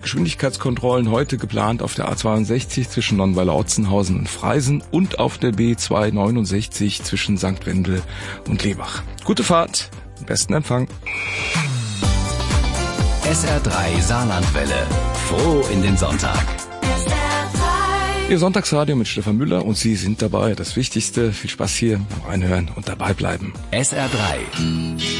Geschwindigkeitskontrollen heute geplant auf der A62 zwischen Nonnweiler-Otzenhausen und Freisen und auf der B269 zwischen St. Wendel und Lebach. Gute Fahrt, besten Empfang. SR3 Saarlandwelle. Froh in den Sonntag. Ihr Sonntagsradio mit Stefan Müller und Sie sind dabei. Das Wichtigste, viel Spaß hier beim Reinhören und dabei bleiben. SR3